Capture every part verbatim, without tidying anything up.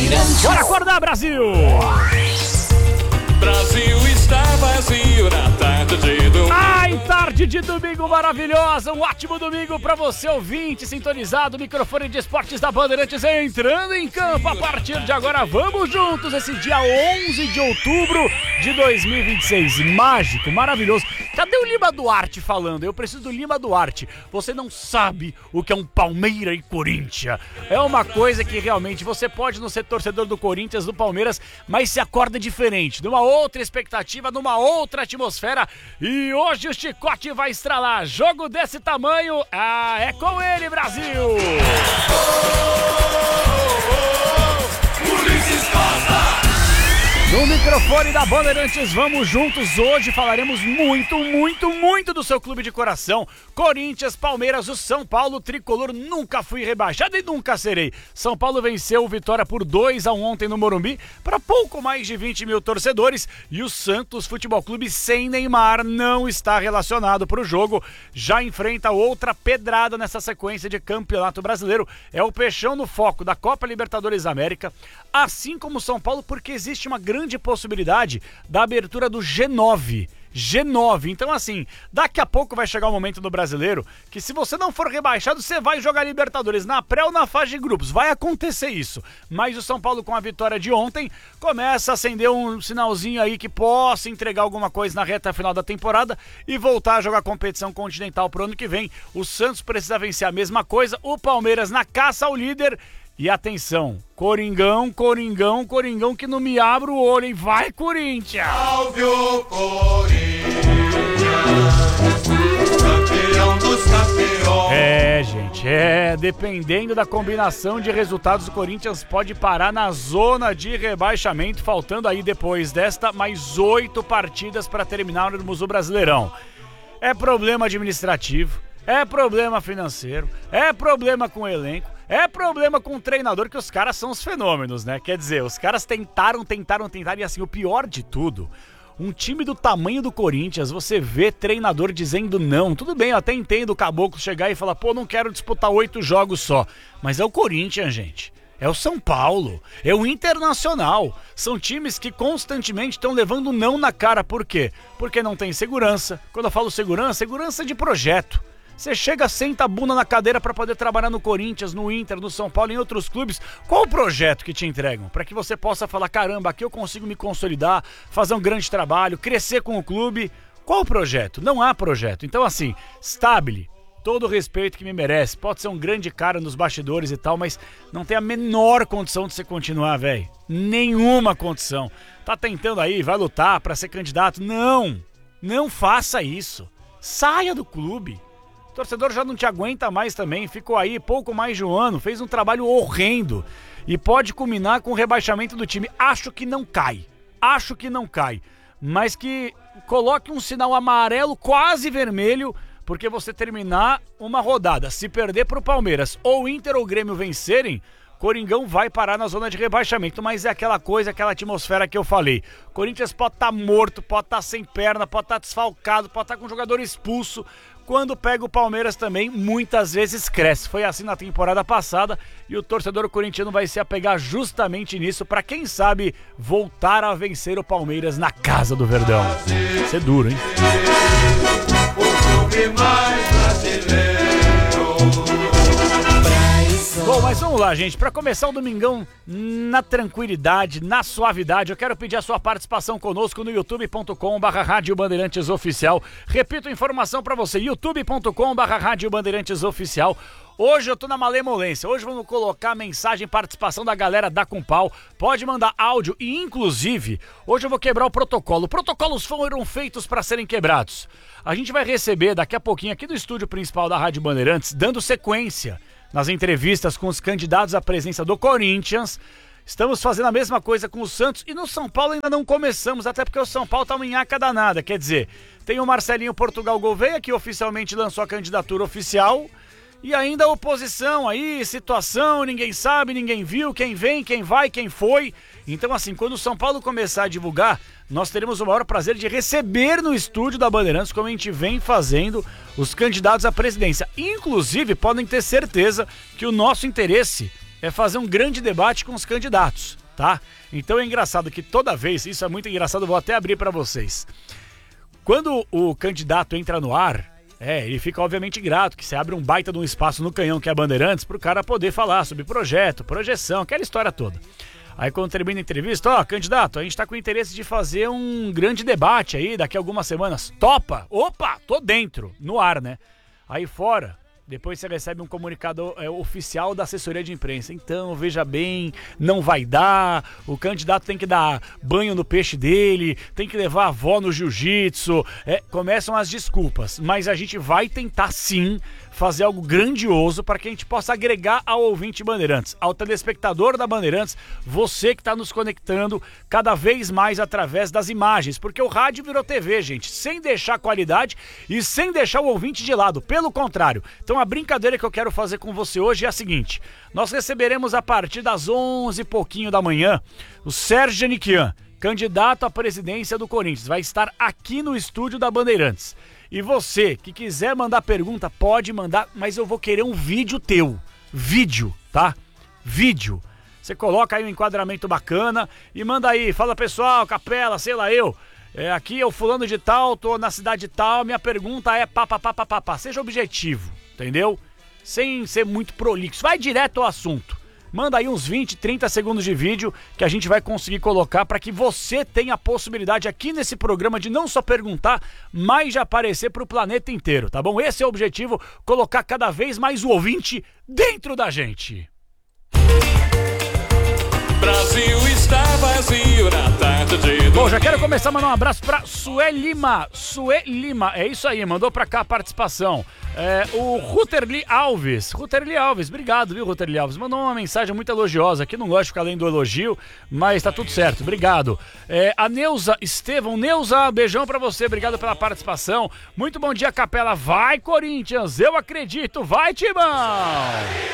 Bandeirantes. Bora acordar, Brasil! Brasil está vazio na tarde de domingo. Ai, tarde de domingo maravilhosa, um ótimo domingo pra você, ouvinte, sintonizado, microfone de esportes da Bandeirantes entrando em campo a partir de agora. Vamos juntos esse dia onze de outubro de dois mil e vinte e seis, mágico, maravilhoso. Cadê o Lima Duarte falando? Eu preciso do Lima Duarte. Você não sabe o que é um Palmeiras e Corinthians. É uma coisa que realmente você pode não ser torcedor do Corinthians, do Palmeiras, mas se acorda diferente, numa outra expectativa, numa outra atmosfera. E hoje o chicote vai estralar. Jogo desse tamanho, ah, é com ele, Brasil! Ulisses Costa! No microfone da Bandeirantes, vamos juntos. Hoje falaremos muito, muito, muito do seu clube de coração. Corinthians, Palmeiras, o São Paulo tricolor. Nunca fui rebaixado e nunca serei. São Paulo venceu o Vitória por dois a um ontem no Morumbi para pouco mais de vinte mil torcedores. E o Santos Futebol Clube sem Neymar não está relacionado para o jogo. Já enfrenta outra pedrada nessa sequência de Campeonato Brasileiro. É o Peixão no foco da Copa Libertadores América, assim como o São Paulo, porque existe uma grande grande possibilidade da abertura do G nove. G nove. Então, assim, daqui a pouco vai chegar o momento do brasileiro que, se você não for rebaixado, você vai jogar Libertadores na pré ou na fase de grupos. Vai acontecer isso. Mas o São Paulo, com a vitória de ontem, começa a acender um sinalzinho aí que possa entregar alguma coisa na reta final da temporada e voltar a jogar competição continental pro ano que vem. O Santos precisa vencer a mesma coisa. O Palmeiras na caça ao líder. E atenção, Coringão, Coringão, Coringão, que não me abre o olho, hein? Vai, Corinthians! Salve o Corinthians, campeão dos campeões. É, gente, é, dependendo da combinação de resultados, o Corinthians pode parar na zona de rebaixamento, faltando aí depois desta mais oito partidas para terminarmos o Brasileirão. É problema administrativo, é problema financeiro, é problema com o elenco, é problema com o treinador, que os caras são os fenômenos, né? Quer dizer, os caras tentaram, tentaram, tentaram, e assim, o pior de tudo, um time do tamanho do Corinthians, você vê treinador dizendo não. Tudo bem, eu até entendo o Caboclo chegar e falar, pô, não quero disputar oito jogos só. Mas é o Corinthians, gente. É o São Paulo, é o Internacional. São times que constantemente estão levando não na cara. Por quê? Porque não tem segurança. Quando eu falo segurança, segurança de projeto. Você chega, senta a bunda na cadeira para poder trabalhar no Corinthians, no Inter, no São Paulo e em outros clubes. Qual o projeto que te entregam? Para que você possa falar, caramba, aqui eu consigo me consolidar, fazer um grande trabalho, crescer com o clube. Qual o projeto? Não há projeto. Então, assim, Stabile, todo o respeito que me merece, pode ser um grande cara nos bastidores e tal, mas não tem a menor condição de você continuar, velho. Nenhuma condição. Tá tentando aí, vai lutar para ser candidato? Não, não faça isso. Saia do clube. O torcedor já não te aguenta mais também, ficou aí pouco mais de um ano, fez um trabalho horrendo e pode culminar com o rebaixamento do time. Acho que não cai, acho que não cai, mas que coloque um sinal amarelo, quase vermelho, porque você terminar uma rodada, se perder para o Palmeiras ou o Inter ou o Grêmio vencerem, Coringão vai parar na zona de rebaixamento, mas é aquela coisa, aquela atmosfera que eu falei. Corinthians pode estar morto, pode estar sem perna, pode estar desfalcado, pode estar com um jogador expulso. Quando pega o Palmeiras também, muitas vezes cresce. Foi assim na temporada passada e o torcedor corintiano vai se apegar justamente nisso para, quem sabe, voltar a vencer o Palmeiras na casa do Verdão. Isso é duro, hein? O clube mais brasileiro. Bom, mas vamos lá, gente. Para começar o domingão na tranquilidade, na suavidade, eu quero pedir a sua participação conosco no youtube ponto com barra Rádio Bandeirantes Oficial. Repito a informação para você, youtube ponto com barra Rádio Bandeirantes Oficial. Hoje eu tô na malemolência, hoje vamos colocar mensagem, participação da galera da Compal, pode mandar áudio e, inclusive, hoje eu vou quebrar o protocolo. Protocolos foram feitos para serem quebrados. A gente vai receber daqui a pouquinho aqui do estúdio principal da Rádio Bandeirantes, dando sequência nas entrevistas com os candidatos à presença do Corinthians. Estamos fazendo a mesma coisa com o Santos e no São Paulo ainda não começamos, até porque o São Paulo tá uma nhaca danada. Quer dizer, tem o Marcelinho Portugal Gouveia, que oficialmente lançou a candidatura oficial, e ainda a oposição aí, situação, ninguém sabe, ninguém viu, quem vem, quem vai, quem foi. Então, assim, quando o São Paulo começar a divulgar, nós teremos o maior prazer de receber no estúdio da Bandeirantes, como a gente vem fazendo, os candidatos à presidência. Inclusive, podem ter certeza que o nosso interesse é fazer um grande debate com os candidatos, tá? Então é engraçado que toda vez, isso é muito engraçado, eu vou até abrir para vocês. Quando o candidato entra no ar, é, ele fica obviamente grato, que você abre um baita de um espaço no canhão que é a Bandeirantes pro cara poder falar sobre projeto, projeção, aquela história toda. Aí quando termina a entrevista, ó, candidato, a gente tá com interesse de fazer um grande debate aí daqui a algumas semanas. Topa? Opa, tô dentro, no ar, né? Aí fora, depois você recebe um comunicado é, oficial da assessoria de imprensa. Então, veja bem, não vai dar, o candidato tem que dar banho no peixe dele, tem que levar a avó no jiu-jitsu. É, começam as desculpas, mas a gente vai tentar sim fazer algo grandioso para que a gente possa agregar ao ouvinte Bandeirantes, ao telespectador da Bandeirantes, você que está nos conectando cada vez mais através das imagens, porque o rádio virou T V, gente, sem deixar qualidade e sem deixar o ouvinte de lado, pelo contrário. Então a brincadeira que eu quero fazer com você hoje é a seguinte: nós receberemos a partir das onze e pouquinho da manhã o Sérgio Janiquian, candidato à presidência do Corinthians, vai estar aqui no estúdio da Bandeirantes. E você que quiser mandar pergunta, pode mandar, mas eu vou querer um vídeo teu. Vídeo, tá? Vídeo. Você coloca aí um enquadramento bacana e manda aí. Fala, pessoal, Capela, sei lá eu. É, aqui eu fulano de tal, tô na cidade tal, minha pergunta é pá, pá, pá, pá, pá, pá. Seja objetivo, entendeu? Sem ser muito prolixo. Vai direto ao assunto. Manda aí uns vinte, trinta segundos de vídeo que a gente vai conseguir colocar para que você tenha a possibilidade aqui nesse programa de não só perguntar, mas de aparecer para o planeta inteiro, tá bom? Esse é o objetivo, colocar cada vez mais o ouvinte dentro da gente. Brasil está vazio na tarde de domingo. Bom, já quero começar a mandar um abraço pra Sué Lima. Sué Lima, é isso aí, mandou pra cá a participação. É, o Ruterli Alves. Ruterli Alves, obrigado, viu, Ruterli Alves? Mandou uma mensagem muito elogiosa aqui, não gosto de ficar além do elogio, mas tá tudo certo, obrigado. É, a Neuza Estevão. Neuza, beijão pra você, obrigado pela participação. Muito bom dia, Capela. Vai, Corinthians, eu acredito, vai, Timão!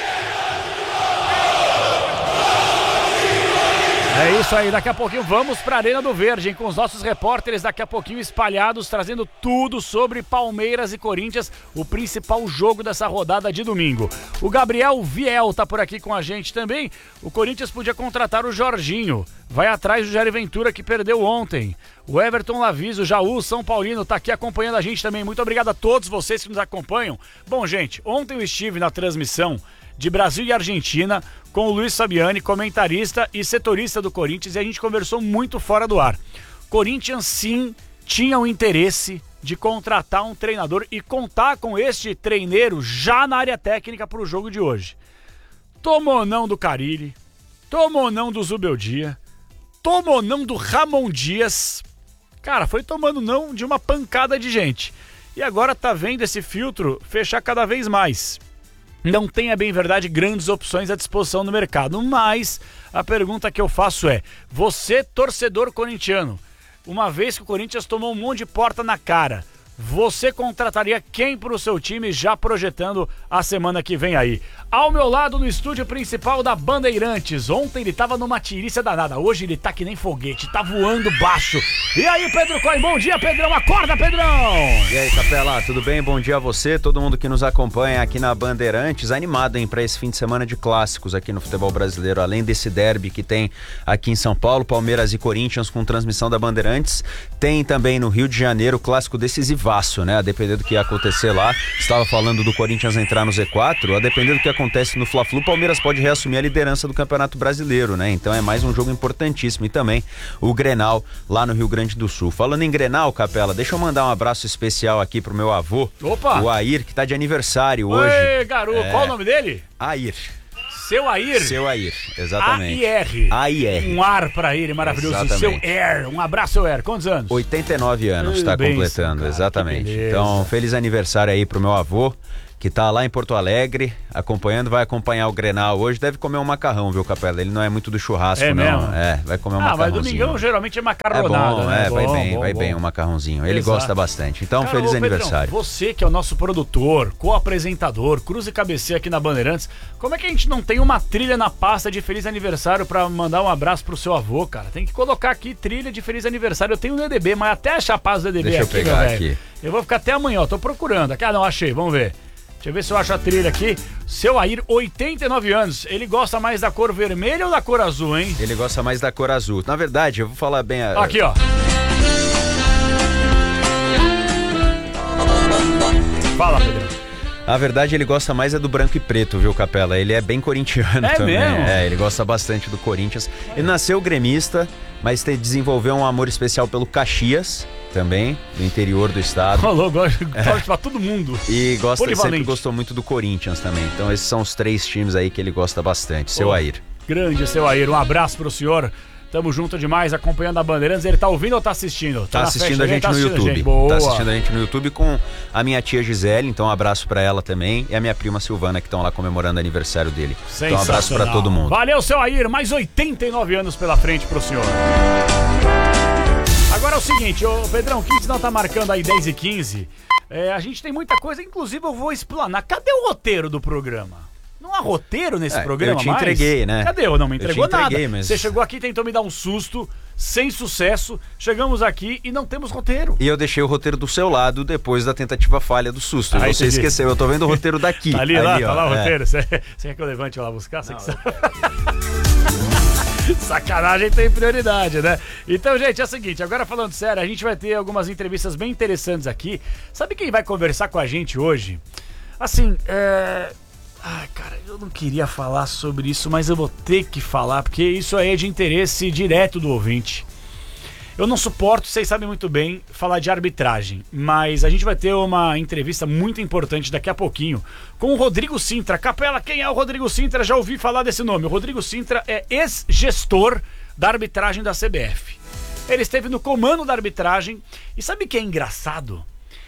É isso aí, daqui a pouquinho vamos para a Arena do Verde, hein, com os nossos repórteres daqui a pouquinho espalhados, trazendo tudo sobre Palmeiras e Corinthians, o principal jogo dessa rodada de domingo. O Gabriel Viel tá por aqui com a gente também. O Corinthians podia contratar o Jorginho, vai atrás do Jair Ventura que perdeu ontem. O Everton Laviso, Jaú, São Paulino, tá aqui acompanhando a gente também. Muito obrigado a todos vocês que nos acompanham. Bom, gente, ontem eu estive na transmissão de Brasil e Argentina com o Luiz Fabiani, comentarista e setorista do Corinthians, e a gente conversou muito fora do ar. Corinthians sim tinha o interesse de contratar um treinador e contar com este treineiro já na área técnica para o jogo de hoje. Tomou não do Carille, tomou não do Zubeldia, tomou não do Ramon Dias. Cara, foi tomando não de uma pancada de gente. E agora tá vendo esse filtro fechar cada vez mais. Não tem, é bem verdade, grandes opções à disposição no mercado, mas a pergunta que eu faço é: você, torcedor corintiano, uma vez que o Corinthians tomou um monte de porta na cara, você contrataria quem para o seu time, já projetando a semana que vem aí? Ao meu lado, no estúdio principal da Bandeirantes. Ontem ele tava numa tirícia danada, hoje ele tá que nem foguete, tá voando baixo. E aí, Pedro Coelho, bom dia, Pedrão, acorda, Pedrão! E aí, Capela, tudo bem? Bom dia a você, todo mundo que nos acompanha aqui na Bandeirantes. Animado, hein, pra esse fim de semana de clássicos aqui no futebol brasileiro. Além desse derby que tem aqui em São Paulo, Palmeiras e Corinthians com transmissão da Bandeirantes, tem também no Rio de Janeiro o clássico decisivaço, né? A depender do que ia acontecer lá, estava falando do Corinthians entrar no Z quatro, a depender do que acontece no Fla-Flu, Palmeiras pode reassumir a liderança do Campeonato Brasileiro, né? Então é mais um jogo importantíssimo. E também o Grenal lá no Rio Grande do Sul. Falando em Grenal, Capela, deixa eu mandar um abraço especial aqui pro meu avô, Opa! o Air, que tá de aniversário hoje. Oi, garoto, é... qual o nome dele? Air. Seu Air? Seu Air, exatamente. A I R. A I R. Um ar pra ele, maravilhoso. Exatamente. Seu Air. Um abraço, seu Air. Quantos anos? oitenta e nove anos, tá completando, cara, exatamente. Então, feliz aniversário aí pro meu avô, que tá lá em Porto Alegre, acompanhando, vai acompanhar o Grenal hoje, deve comer um macarrão, viu, Capela? Ele não é muito do churrasco, é não. Mesmo? É, vai comer um ah, macarrãozinho. Ah, mas domingão geralmente é macarronada, é bom, né? É, bom, vai bem, bom, vai bom. bem um macarrãozinho. Ele Exato. gosta bastante. Então, Cara, feliz ô, aniversário. Pedrão, você que é o nosso produtor, co-apresentador, Cruz e Cabeceira aqui na Bandeirantes, como é que a gente não tem uma trilha na pasta de feliz aniversário pra mandar um abraço pro seu avô, cara? Tem que colocar aqui trilha de feliz aniversário. Eu tenho um D D B, mas até achar a paz do D D B Deixa aqui, eu pegar meu velho, aqui. eu vou ficar até amanhã, ó, tô procurando. Ah, não, achei, vamos ver. Deixa eu ver se eu acho a trilha aqui. Seu Air, oitenta e nove anos. Ele gosta mais da cor vermelha ou da cor azul, hein? Ele gosta mais da cor azul. Na verdade, eu vou falar bem... A... Aqui, ó. Fala, Pedro. Na verdade, ele gosta mais é do branco e preto, viu, Capela? Ele é bem corintiano é também. Mesmo? É, ele gosta bastante do Corinthians. Ele nasceu gremista, mas te, desenvolveu um amor especial pelo Caxias, também, do interior do estado. Falou, gosta é. pra todo mundo. E gosta, sempre gostou muito do Corinthians também. Então esses são os três times aí que ele gosta bastante. Seu oh, Air. Grande, seu Air. Um abraço pro senhor. Tamo junto demais, acompanhando a Bandeirantes. Ele tá ouvindo ou tá assistindo? Tá, tá assistindo a gente tá no assistindo YouTube. A gente. Boa. Tá assistindo a gente no YouTube com a minha tia Gisele, então um abraço pra ela também. E a minha prima Silvana, que estão lá comemorando o aniversário dele. Então um abraço pra todo mundo. Valeu, seu Air. Mais oitenta e nove anos pela frente pro senhor. Agora é o seguinte, ô Pedrão, o que não tá marcando aí dez e quinze? É, a gente tem muita coisa, inclusive eu vou explanar. Cadê o roteiro do programa? Não há roteiro nesse é, programa mais? Eu te mais? entreguei, né? Cadê? Eu não me entregou eu te entreguei, nada. Mas... Você chegou aqui e tentou me dar um susto, sem sucesso. Chegamos aqui e não temos roteiro. E eu deixei o roteiro do seu lado depois da tentativa falha do susto. Ah, você esqueceu, eu tô vendo o roteiro daqui. Tá ali, ali lá, ó, tá lá o é. roteiro. Você, você quer que eu levante lá buscar? Você não, que sabe. Sacanagem tem prioridade, né? Então, gente, é o seguinte, agora falando sério, a gente vai ter algumas entrevistas bem interessantes aqui. Sabe quem vai conversar com a gente hoje? Assim, é... Ai, cara, eu não queria falar sobre isso, mas eu vou ter que falar, porque isso aí é de interesse direto do ouvinte. Eu não suporto, vocês sabem muito bem, falar de arbitragem, mas a gente vai ter uma entrevista muito importante daqui a pouquinho com o Rodrigo Sintra. Capela, quem é o Rodrigo Sintra? Já ouvi falar desse nome. O Rodrigo Sintra é ex-gestor da arbitragem da C B F. Ele esteve no comando da arbitragem e sabe o que é engraçado?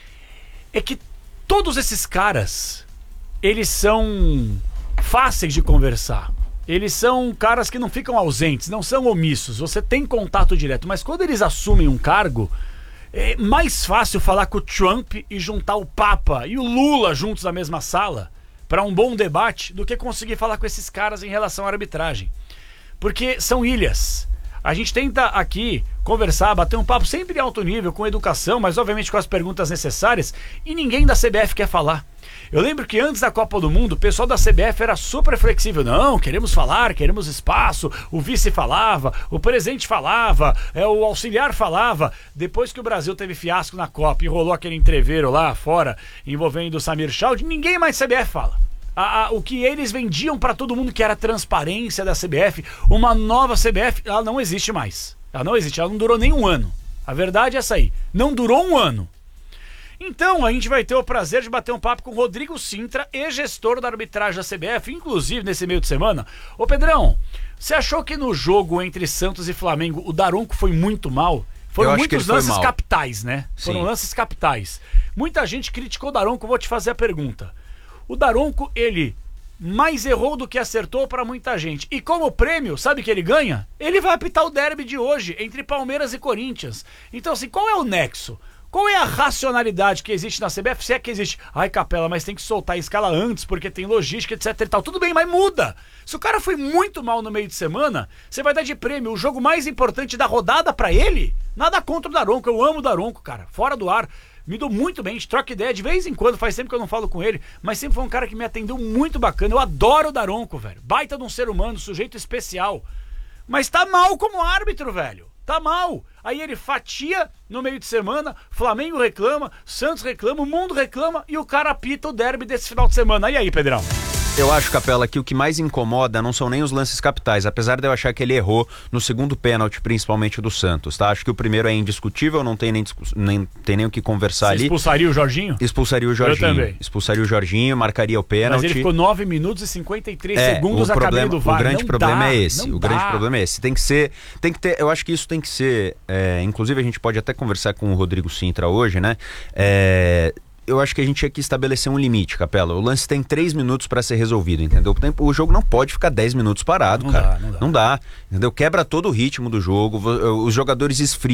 É que todos esses caras, eles são fáceis de conversar. Eles são caras que não ficam ausentes, não são omissos. Você tem contato direto, mas quando eles assumem um cargo, é mais fácil falar com o Trump e juntar o Papa e o Lula juntos na mesma sala para um bom debate do que conseguir falar com esses caras em relação à arbitragem. Porque são ilhas. A gente tenta aqui conversar, bater um papo sempre de alto nível, com educação, mas obviamente com as perguntas necessárias, e ninguém da C B F quer falar. Eu lembro que antes da Copa do Mundo, o pessoal da C B F era super flexível. Não, queremos falar, queremos espaço. O vice falava, o presidente falava, é, o auxiliar falava. Depois que o Brasil teve fiasco na Copa e rolou aquele entreveiro lá fora, envolvendo o Samir Chaud, ninguém mais C B F fala. A, a, o que eles vendiam para todo mundo, que era a transparência da C B F, uma nova C B F, ela não existe mais. Ela não existe, ela não durou nem um ano. A verdade é essa aí, não durou um ano. Então, a gente vai ter o prazer de bater um papo com o Rodrigo Sintra, ex-gestor da arbitragem da C B F, inclusive nesse meio de semana. Ô Pedrão, você achou que no jogo entre Santos e Flamengo o Daronco foi muito mal? Foram muitos lances capitais, né? Sim. Foram lances capitais. Muita gente criticou o Daronco, vou te fazer a pergunta. O Daronco, ele mais errou do que acertou para muita gente. E como prêmio, sabe que ele ganha? Ele vai apitar o derby de hoje, entre Palmeiras e Corinthians. Então, assim, qual é o nexo? Qual é a racionalidade que existe na C B F? Se é que existe, ai Capela, mas tem que soltar a escala antes, porque tem logística, etc e tal. Tudo bem, mas muda. Se o cara foi muito mal no meio de semana, você vai dar de prêmio o jogo mais importante da rodada pra ele? Nada contra o Daronco, eu amo o Daronco, cara. Fora do ar, me dou muito bem, a gente troca ideia de vez em quando, faz tempo que eu não falo com ele, mas sempre foi um cara que me atendeu muito bacana. Eu adoro o Daronco, velho. Baita de um ser humano, sujeito especial. Mas tá mal como árbitro, velho. Tá mal. Aí ele fatia no meio de semana, Flamengo reclama, Santos reclama, o mundo reclama e o cara apita o derby desse final de semana. E aí, Pedrão? Eu acho, Capela, que o que mais incomoda não são nem os lances capitais, apesar de eu achar que ele errou no segundo pênalti, principalmente do Santos, tá? Acho que o primeiro é indiscutível, não tem nem, nem, tem nem o que conversar. Você ali. Expulsaria o Jorginho? Expulsaria o Jorginho. Eu também. Expulsaria o Jorginho, marcaria o pênalti. Mas ele ficou nove minutos e cinquenta e três é, segundos a cabeça do V A R. O grande não problema dá, é esse. O dá. grande problema é esse. Tem que ser, tem que ter, eu acho que isso tem que ser, é, inclusive a gente pode até conversar com o Rodrigo Sintra hoje, né? É... Eu acho que a gente tinha que estabelecer um limite, Capela. O lance tem três minutos pra ser resolvido, entendeu? O, tempo, o jogo não pode ficar dez minutos parado, não cara. Dá, não dá. Não dá, entendeu? Quebra todo o ritmo do jogo, os jogadores esfriam.